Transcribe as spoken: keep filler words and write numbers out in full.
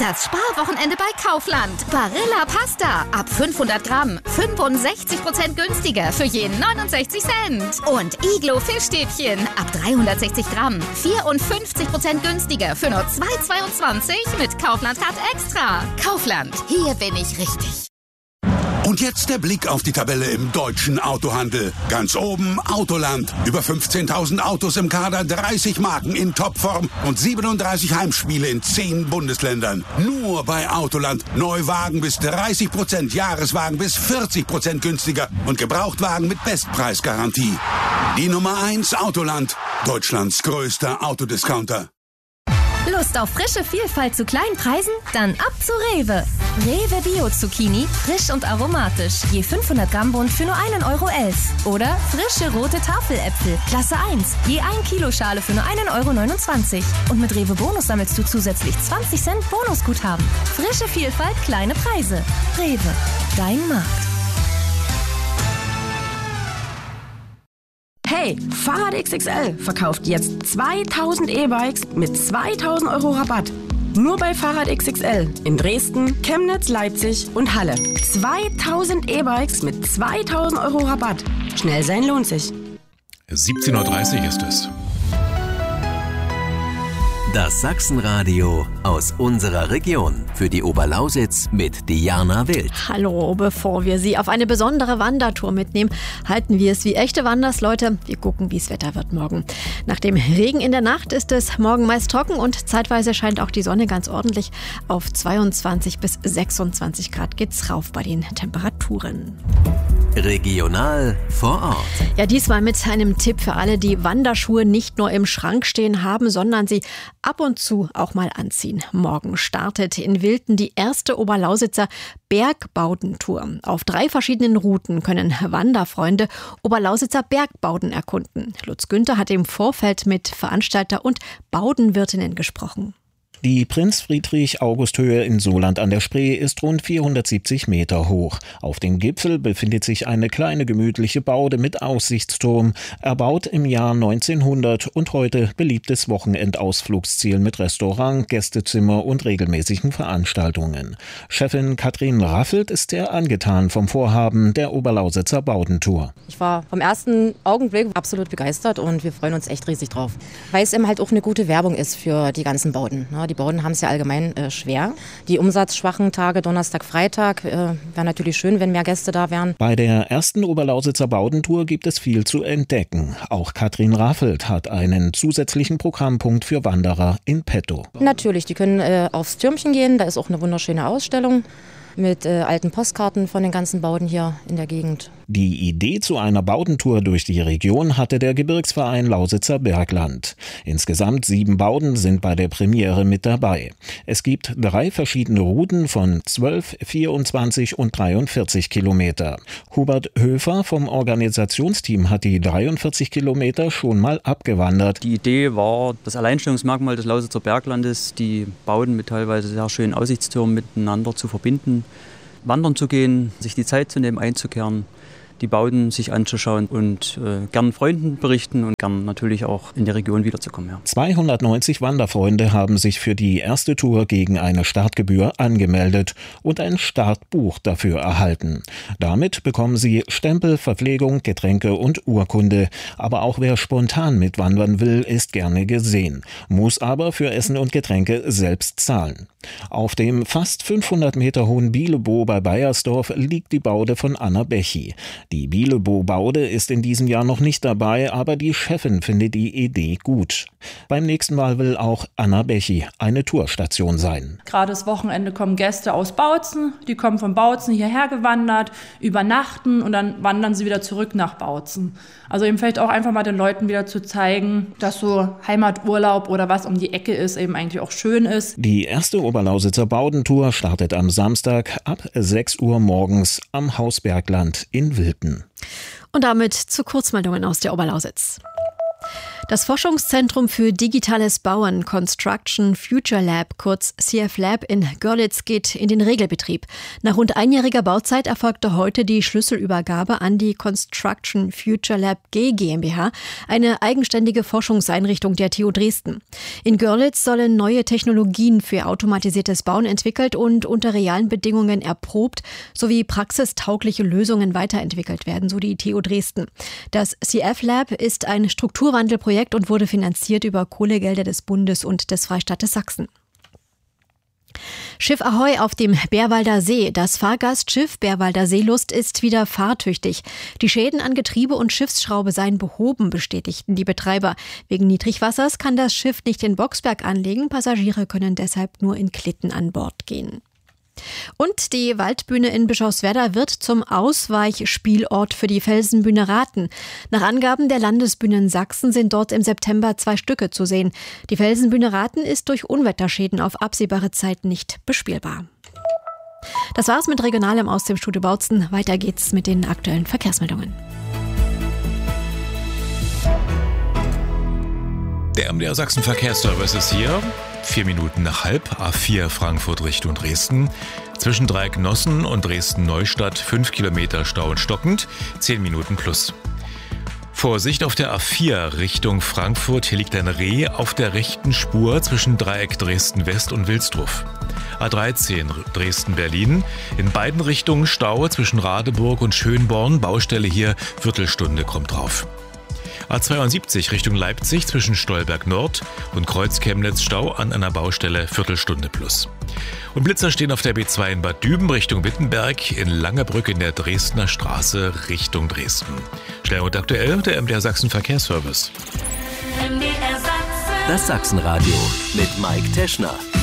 Das Sparwochenende bei Kaufland. Barilla Pasta. Ab fünfhundert Gramm. fünfundsechzig Prozent günstiger für jeden neunundsechzig Cent. Und Iglo Fischstäbchen. Ab dreihundertsechzig Gramm. vierundfünfzig Prozent günstiger für nur zwei Euro zweiundzwanzig mit Kaufland Card Extra. Kaufland. Hier bin ich richtig. Und jetzt der Blick auf die Tabelle im deutschen Autohandel. Ganz oben Autoland. Über fünfzehntausend Autos im Kader, dreißig Marken in Topform und siebenunddreißig Heimspiele in zehn Bundesländern. Nur bei Autoland. Neuwagen bis dreißig Prozent, Jahreswagen bis vierzig Prozent günstiger und Gebrauchtwagen mit Bestpreisgarantie. Die Nummer eins Autoland. Deutschlands größter Autodiscounter. Lust auf frische Vielfalt zu kleinen Preisen? Dann ab zu Rewe. Rewe Bio Zucchini, frisch und aromatisch. Je fünfhundert Gramm Bund für nur einen Euro elf. Oder frische rote Tafeläpfel, Klasse eins. Je ein Kilo Schale für nur einen Euro neunundzwanzig. Und mit Rewe Bonus sammelst du zusätzlich zwanzig Cent Bonusguthaben. Frische Vielfalt, kleine Preise. Rewe, dein Markt. Hey, Fahrrad X X L verkauft jetzt zweitausend E-Bikes mit zweitausend Euro Rabatt. Nur bei Fahrrad X X L in Dresden, Chemnitz, Leipzig und Halle. zweitausend E-Bikes mit zweitausend Euro Rabatt. Schnell sein lohnt sich. siebzehn Uhr dreißig ist es. Das Sachsenradio aus unserer Region. Für die Oberlausitz mit Diana Wild. Hallo, bevor wir Sie auf eine besondere Wandertour mitnehmen, halten wir es wie echte Wandersleute. Wir gucken, wie es Wetter wird morgen. Nach dem Regen in der Nacht ist es morgen meist trocken und zeitweise scheint auch die Sonne ganz ordentlich. Auf zweiundzwanzig bis sechsundzwanzig Grad geht's rauf bei den Temperaturen. Regional vor Ort. Ja, diesmal mit einem Tipp für alle, die Wanderschuhe nicht nur im Schrank stehen haben, sondern sie ab und zu auch mal anziehen. Morgen startet in Wilten die erste Oberlausitzer Bergbaudentour. Auf drei verschiedenen Routen können Wanderfreunde Oberlausitzer Bergbauden erkunden. Lutz Günther hat im Vorfeld mit Veranstalter und Baudenwirtinnen gesprochen. Die Prinz-Friedrich-August-Höhe in Sohland an der Spree ist rund vierhundertsiebzig Meter hoch. Auf dem Gipfel befindet sich eine kleine gemütliche Baude mit Aussichtsturm, erbaut im Jahr neunzehnhundert und heute beliebtes Wochenendausflugsziel mit Restaurant, Gästezimmer und regelmäßigen Veranstaltungen. Chefin Katrin Raffelt ist sehr angetan vom Vorhaben der Oberlausitzer Baudentour. Ich war vom ersten Augenblick absolut begeistert und wir freuen uns echt riesig drauf, weil es eben halt auch eine gute Werbung ist für die ganzen Bauden. Die Bauden haben es ja allgemein äh, schwer. Die umsatzschwachen Tage, Donnerstag, Freitag, äh, wäre natürlich schön, wenn mehr Gäste da wären. Bei der ersten Oberlausitzer Baudentour gibt es viel zu entdecken. Auch Katrin Raffelt hat einen zusätzlichen Programmpunkt für Wanderer in petto. Natürlich, die können äh, aufs Türmchen gehen. Da ist auch eine wunderschöne Ausstellung mit äh, alten Postkarten von den ganzen Bauden hier in der Gegend. Die Idee zu einer Baudentour durch die Region hatte der Gebirgsverein Lausitzer Bergland. Insgesamt sieben Bauden sind bei der Premiere mit dabei. Es gibt drei verschiedene Routen von zwölf, vierundzwanzig und dreiundvierzig Kilometer. Hubert Höfer vom Organisationsteam hat die dreiundvierzig Kilometer schon mal abgewandert. Die Idee war das Alleinstellungsmerkmal des Lausitzer Berglandes, die Bauden mit teilweise sehr schönen Aussichtstürmen miteinander zu verbinden, wandern zu gehen, sich die Zeit zu nehmen, einzukehren, die Bauden sich anzuschauen und äh, gern Freunden berichten und gern natürlich auch in der Region wiederzukommen. Ja. zweihundertneunzig Wanderfreunde haben sich für die erste Tour gegen eine Startgebühr angemeldet und ein Startbuch dafür erhalten. Damit bekommen sie Stempel, Verpflegung, Getränke und Urkunde. Aber auch wer spontan mitwandern will, ist gerne gesehen, muss aber für Essen und Getränke selbst zahlen. Auf dem fast fünfhundert Meter hohen Bielebo bei Baiersdorf liegt die Baude von Anna Bechy. Die Bielebo-Baude ist in diesem Jahr noch nicht dabei, aber die Chefin findet die Idee gut. Beim nächsten Mal will auch Anna Bechy eine Tourstation sein. Gerade das Wochenende kommen Gäste aus Bautzen, die kommen von Bautzen hierher gewandert, übernachten und dann wandern sie wieder zurück nach Bautzen. Also eben vielleicht auch einfach mal den Leuten wieder zu zeigen, dass so Heimaturlaub oder was um die Ecke ist eben eigentlich auch schön ist. Die erste Oberlausitzer Baudentour startet am Samstag ab sechs Uhr morgens am Hausbergland in Wilten. Und damit zu Kurzmeldungen aus der Oberlausitz. Das Forschungszentrum für digitales Bauen Construction Future Lab, kurz C F Lab in Görlitz, geht in den Regelbetrieb. Nach rund einjähriger Bauzeit erfolgte heute die Schlüsselübergabe an die Construction Future Lab G GmbH, eine eigenständige Forschungseinrichtung der T U Dresden. In Görlitz sollen neue Technologien für automatisiertes Bauen entwickelt und unter realen Bedingungen erprobt sowie praxistaugliche Lösungen weiterentwickelt werden, so die T U Dresden. Das C F Lab ist ein Strukturwandelprojekt und wurde finanziert über Kohlegelder des Bundes und des Freistaates Sachsen. Schiff Ahoi auf dem Bärwalder See. Das Fahrgastschiff Bärwalder Seelust ist wieder fahrtüchtig. Die Schäden an Getriebe und Schiffsschraube seien behoben, bestätigten die Betreiber. Wegen Niedrigwassers kann das Schiff nicht in Boxberg anlegen. Passagiere können deshalb nur in Klitten an Bord gehen. Und die Waldbühne in Bischofswerda wird zum Ausweichspielort für die Felsenbühne Rathen. Nach Angaben der Landesbühnen Sachsen sind dort im September zwei Stücke zu sehen. Die Felsenbühne Rathen ist durch Unwetterschäden auf absehbare Zeit nicht bespielbar. Das war's mit Regionalem aus dem Studio Bautzen. Weiter geht's mit den aktuellen Verkehrsmeldungen. Der M D R Sachsen Verkehrsservice ist hier. Vier Minuten nach halb, A vier Frankfurt Richtung Dresden. Zwischen Dreiecknossen und Dresden-Neustadt fünf Kilometer Stau und stockend, zehn Minuten plus. Vorsicht auf der A vier Richtung Frankfurt, hier liegt ein Reh auf der rechten Spur zwischen Dreieck Dresden-West und Wilsdruf. A dreizehn Dresden-Berlin, in beiden Richtungen Stau zwischen Radeburg und Schönborn, Baustelle hier, Viertelstunde kommt drauf. A zweiundsiebzig Richtung Leipzig zwischen Stolberg Nord und Kreuz-Chemnitz Stau an einer Baustelle, Viertelstunde plus. Und Blitzer stehen auf der B zwei in Bad Düben Richtung Wittenberg, in Langerbrück in der Dresdner Straße Richtung Dresden. Schnell und aktuell der M D R Sachsen Verkehrsservice. Das Sachsenradio mit Mike Teschner.